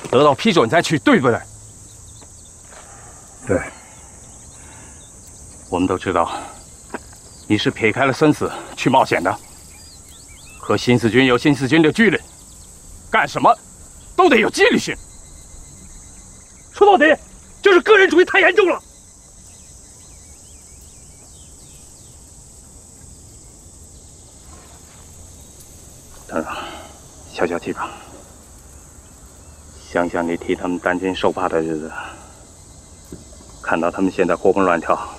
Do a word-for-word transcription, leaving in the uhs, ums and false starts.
得到批准再去，对不对？ 对。 我们都知道，你是撇开了生死去冒险的。可新四军有新四军的纪律，干什么都得有纪律性。说到底，就是个人主义太严重了。团长，消消气吧。想想你替他们担惊受怕的日子，看到他们现在活蹦乱跳。